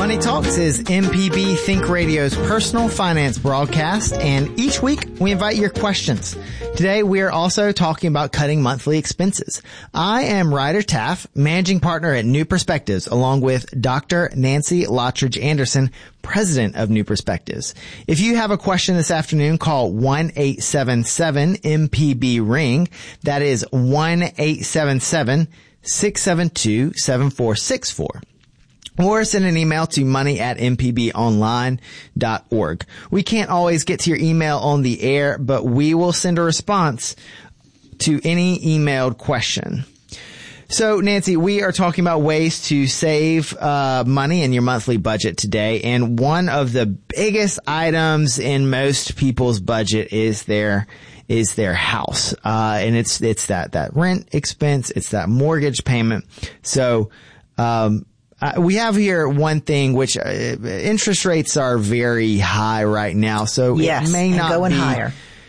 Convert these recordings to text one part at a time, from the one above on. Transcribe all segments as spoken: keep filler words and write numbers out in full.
Money Talks is M P B Think Radio's personal finance broadcast, and each week we invite your questions. Today we are also talking about cutting monthly expenses. I am Ryder Taff, managing partner at New Perspectives, along with Doctor Nancy Lottridge Anderson, president of New Perspectives. If you have a question this afternoon, call one eight seven seven M P B ring. That is one eight seven seven six seven two seven four six four. Or send an email to money at m p b online dot org. We can't always get to your email on the air, but we will send a response to any emailed question. So, Nancy, we are talking about ways to save uh money in your monthly budget today, and one of the biggest items in most people's budget is their is their house. Uh and it's it's that that rent expense, it's that mortgage payment. So, um Uh, we have here one thing, which uh, interest rates are very high right now, so yes, it may not going be higher.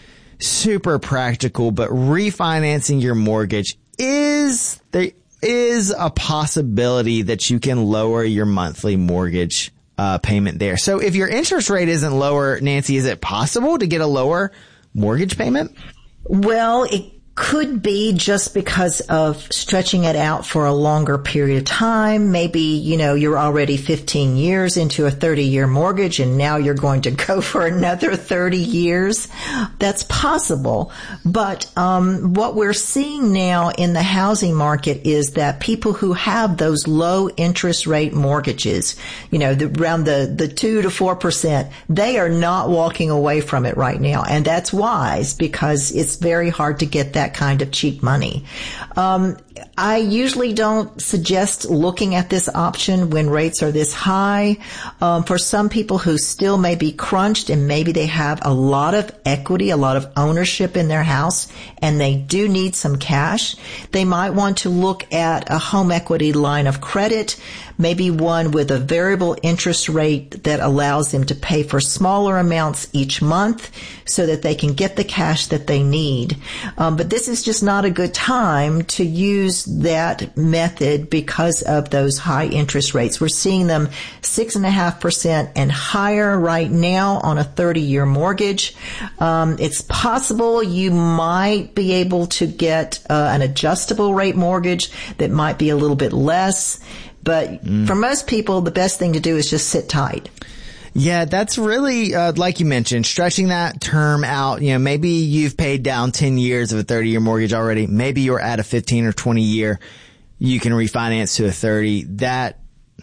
super practical, but refinancing your mortgage is, there is a possibility that you can lower your monthly mortgage uh, payment there. So if your interest rate isn't lower, Nancy, is it possible to get a lower mortgage payment? Well, it could be just because of stretching it out for a longer period of time. Maybe, you know, you're already fifteen years into a thirty-year mortgage and now you're going to go for another thirty years. That's possible. But um what we're seeing now in the housing market is that people who have those low interest rate mortgages, you know, the, around the, the two to four percent, they are not walking away from it right now. And that's wise because it's very hard to get that kind of cheap money. Um, I usually don't suggest looking at this option when rates are this high. Um, for some people who still may be crunched and maybe they have a lot of equity, a lot of ownership in their house, and they do need some cash, they might want to look at a home equity line of credit, maybe one with a variable interest rate that allows them to pay for smaller amounts each month so that they can get the cash that they need. Um, but this is just not a good time to use that method because of those high interest rates. We're seeing them six and a half percent and higher right now on a thirty-year mortgage. Um, it's possible you might be able to get uh, an adjustable rate mortgage that might be a little bit less. But mm. for most people, the best thing to do is just sit tight. Yeah, that's really, uh, like you mentioned, stretching that term out. You know, maybe you've paid down ten years of a thirty-year mortgage already. Maybe you're at a fifteen or twenty year. You can refinance to a thirty. That,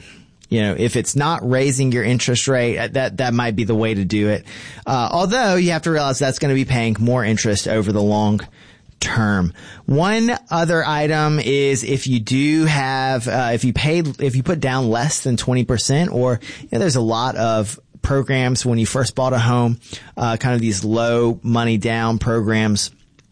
you know, if it's not raising your interest rate, that, that might be the way to do it. Uh, although you have to realize that's going to be paying more interest over the long term. One other item is if you do have, uh, if you paid, if you put down less than twenty percent, or you know, there's a lot of programs when you first bought a home, uh, kind of these low money down programs.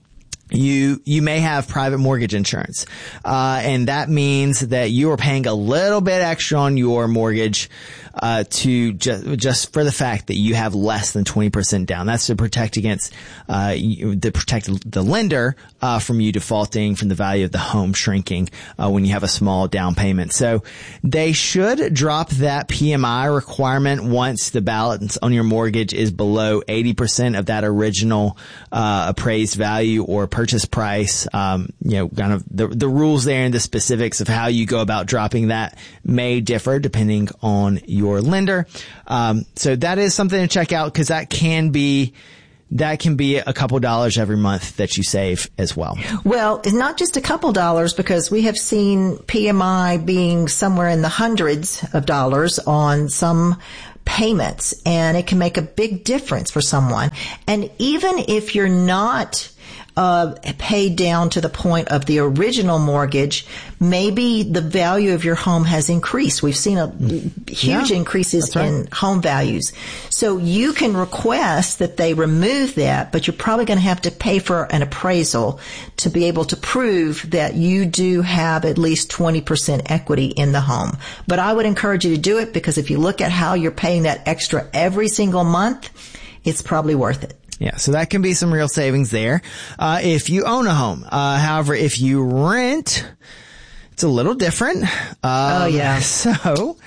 You, you may have private mortgage insurance. Uh, and that means that you are paying a little bit extra on your mortgage, uh, to just, just for the fact that you have less than twenty percent down. That's to protect against, uh, you, to protect the lender, uh, from you defaulting, from the value of the home shrinking, uh, when you have a small down payment. So they should drop that P M I requirement once the balance on your mortgage is below eighty percent of that original, uh, appraised value or purchase price. Um, you know, kind of the, the rules there and the specifics of how you go about dropping that may differ depending on your lender. Um, so that is something to check out because that can be, that can be a couple dollars every month that you save as well. Well, it's not just a couple dollars because we have seen P M I being somewhere in the hundreds of dollars on some payments, and it can make a big difference for someone. And even if you're not Uh, paid down to the point of the original mortgage, maybe the value of your home has increased. We've seen a huge yeah, increases right. in home values. So you can request that they remove that, but you're probably going to have to pay for an appraisal to be able to prove that you do have at least twenty percent equity in the home. But I would encourage you to do it because if you look at how you're paying that extra every single month, it's probably worth it. Yeah, so that can be some real savings there. Uh, if you own a home. Uh, however, if you rent, it's a little different. Um, oh, yeah. So,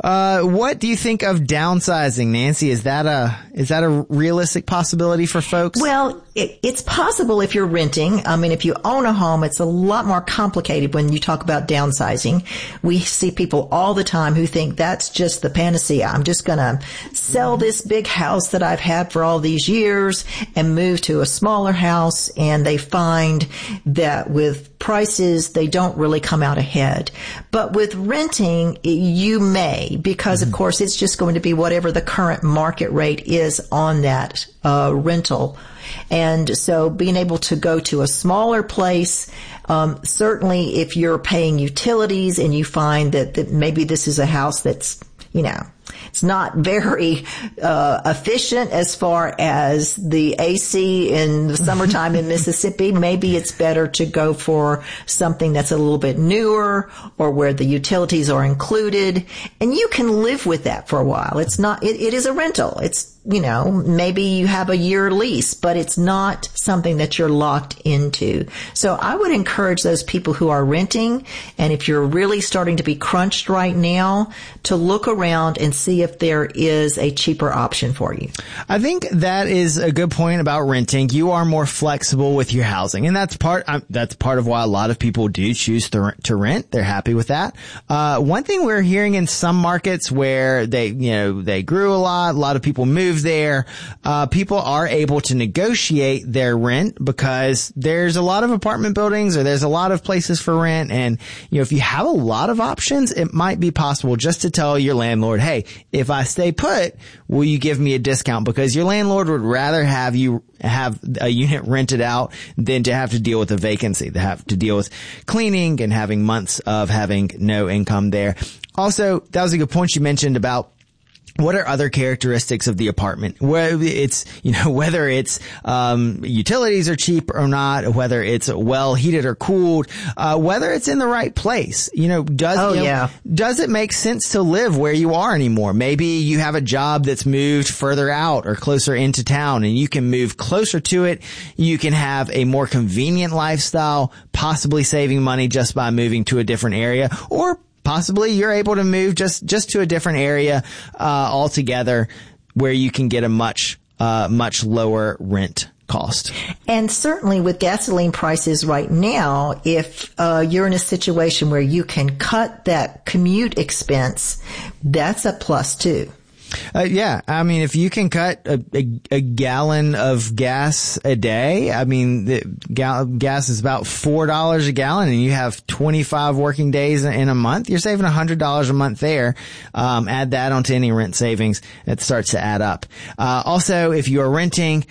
Uh, what do you think of downsizing, Nancy? Is that a, is that a realistic possibility for folks? Well, it, it's possible if you're renting. I mean, if you own a home, it's a lot more complicated when you talk about downsizing. We see people all the time who think that's just the panacea. I'm just going to sell this big house that I've had for all these years and move to a smaller house, and they find that with prices, they don't really come out ahead. But with renting, you may, because of course it's just going to be whatever the current market rate is on that uh, rental. And so being able to go to a smaller place, um, certainly if you're paying utilities and you find that, that maybe this is a house that's, you know, it's not very uh efficient as far as the A C in the summertime in Mississippi. Maybe it's better to go for something that's a little bit newer or where the utilities are included. And you can live with that for a while. It's not, it, it is a rental. It's, you know, maybe you have a year lease, but it's not something that you're locked into. So I would encourage those people who are renting, and if you're really starting to be crunched right now, to look around and see if there is a cheaper option for you. I think that is a good point about renting. You are more flexible with your housing, and that's part, um, that's part of why a lot of people do choose to, to rent. They're happy with that. Uh, one thing we're hearing in some markets where they, you know, they grew a lot, a lot of people moved there, uh, people are able to negotiate their rent because there's a lot of apartment buildings or there's a lot of places for rent. And, you know, if you have a lot of options, it might be possible just to tell your landlord, hey, if I stay put, will you give me a discount? Because your landlord would rather have you have a unit rented out than to have to deal with a vacancy, to have to deal with cleaning and having months of having no income there. Also, that was a good point you mentioned about what are other characteristics of the apartment? Whether it's, you know, whether it's, um, utilities are cheap or not, whether it's well heated or cooled, uh, whether it's in the right place. You know, does, oh, you know, yeah. does it make sense to live where you are anymore? Maybe you have a job that's moved further out or closer into town and you can move closer to it. You can have a more convenient lifestyle, possibly saving money just by moving to a different area, or possibly you're able to move just, just to a different area, uh, altogether where you can get a much, uh, much lower rent cost. And certainly with gasoline prices right now, if, uh, you're in a situation where you can cut that commute expense, that's a plus too. Uh, yeah. I mean, if you can cut a, a, a gallon of gas a day, I mean, the gal- gas is about four dollars a gallon and you have twenty-five working days in a month, you're saving one hundred dollars a month there. Um, add that onto any rent savings, it starts to add up. Uh, also, if you're renting,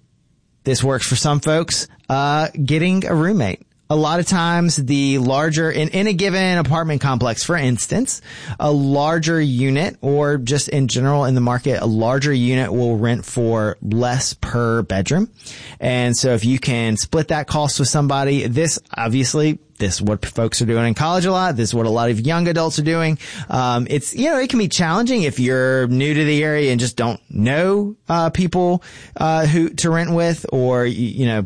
this works for some folks, uh, getting a roommate. A lot of times the larger, in, in a given apartment complex, for instance, a larger unit, or just in general in the market, a larger unit will rent for less per bedroom. And so if you can split that cost with somebody, this obviously, this is what folks are doing in college a lot. This is what a lot of young adults are doing. Um, it's, you know, it can be challenging if you're new to the area and just don't know, uh, people, uh, who to rent with, or, you know,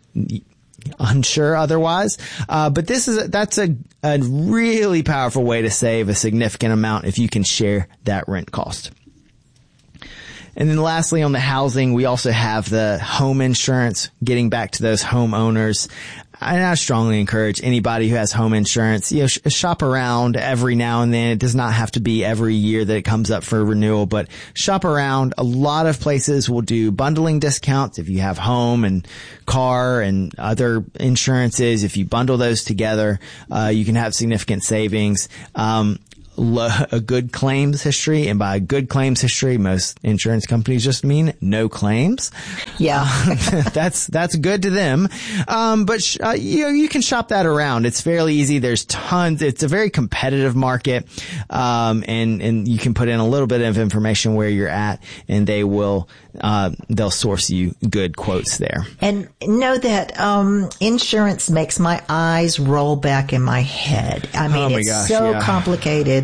unsure otherwise. Uh, but this is, a, that's a, a really powerful way to save a significant amount if you can share that rent cost. And then lastly, on the housing, we also have the home insurance, getting back to those homeowners. And I strongly encourage anybody who has home insurance, you know, sh- shop around every now and then. It does not have to be every year that it comes up for renewal, but shop around. A lot of places will do bundling discounts if you have home and car and other insurances. If you bundle those together, uh, you can have significant savings. Um, a good claims history, and by good claims history, most insurance companies just mean no claims. Yeah. that's, that's good to them. Um, but, sh- uh, you know, you can shop that around. It's fairly easy. There's tons. It's a very competitive market. Um, and, and you can put in a little bit of information where you're at, and they will, uh, they'll source you good quotes there. And know that, um, insurance makes my eyes roll back in my head. I mean, oh my it's gosh, so yeah. complicated.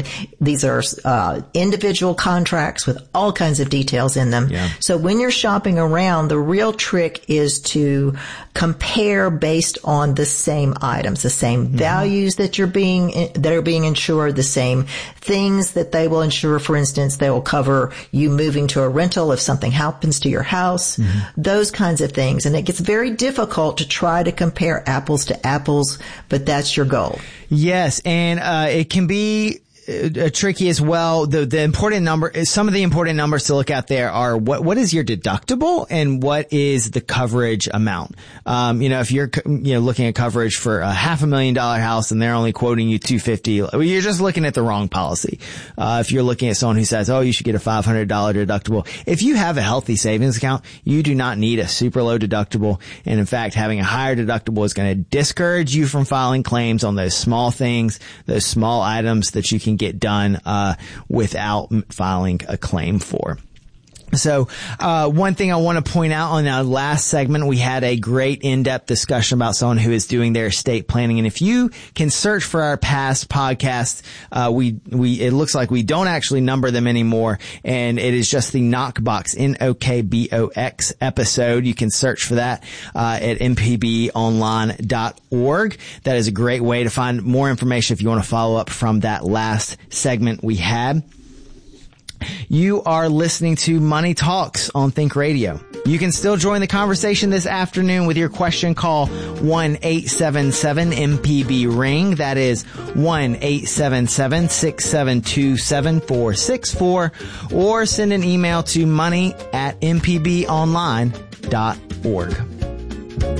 said, these are uh, individual contracts with all kinds of details in them. Yeah. So when you're shopping around, the real trick is to compare based on the same items, the same mm-hmm. values that you're being that are being insured, the same things that they will insure. For instance, they will cover you moving to a rental if something happens to your house, mm-hmm. those kinds of things. And it gets very difficult to try to compare apples to apples, but that's your goal. Yes, and uh it can be Uh, tricky as well. The the important number, some of the important numbers to look at there are what what is your deductible and what is the coverage amount. Um, you know, if you're you know looking at coverage for a half a million dollar house and they're only quoting you two fifty, you're just looking at the wrong policy. Uh, if you're looking at someone who says, oh, you should get a five hundred dollar deductible, if you have a healthy savings account, you do not need a super low deductible. And in fact, having a higher deductible is going to discourage you from filing claims on those small things, those small items that you can get done uh without filing a claim for. So, uh, one thing I want to point out on our last segment, we had a great in-depth discussion about someone who is doing their estate planning. And if you can search for our past podcasts, uh, we, we, it looks like we don't actually number them anymore. And it is just the Knockbox, N O K B O X episode. You can search for that, uh, at m p b online dot org. That is a great way to find more information if you want to follow up from that last segment we had. You are listening to Money Talks on Think Radio. You can still join the conversation this afternoon with your question. Call one eight seven seven M P B ring. That is one eight seven seven six seven two seven four six four, or send an email to money at m p b online dot org.